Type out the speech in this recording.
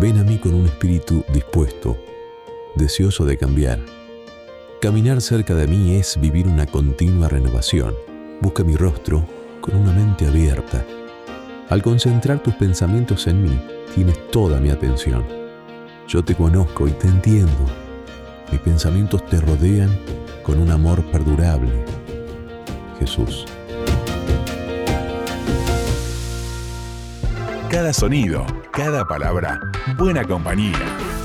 Ven a mí con un espíritu dispuesto, deseoso de cambiar. Caminar cerca de mí es vivir una continua renovación. Busca mi rostro con una mente abierta. Al concentrar tus pensamientos en mí, tienes toda mi atención. Yo te conozco y te entiendo. Mis pensamientos te rodean con un amor perdurable. Jesús. Cada sonido, cada palabra, buena compañía.